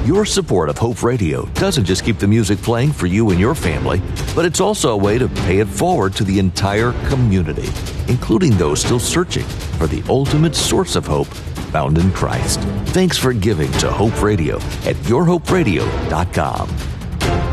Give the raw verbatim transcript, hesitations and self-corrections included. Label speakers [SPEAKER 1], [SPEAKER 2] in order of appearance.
[SPEAKER 1] Your support of Hope Radio doesn't just keep the music playing for you and your family, but it's also a way to pay it forward to the entire community, including those still searching for the ultimate source of hope found in Christ. Thanks for giving to Hope Radio at your hope radio dot com.